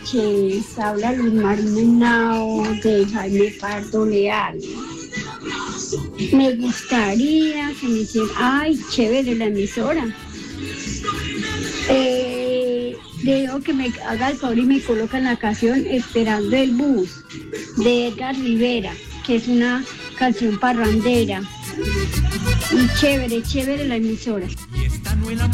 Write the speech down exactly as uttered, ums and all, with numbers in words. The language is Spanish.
noches. Habla Luz Marina Henao de Jaime Pardo Leal. Me gustaría que me hicieran, ay, chévere la emisora. Eh, Digo que me haga el favor y me colocan la canción Esperando el bus de Edgar Rivera, que es una canción parrandera. Y chévere, chévere la emisora.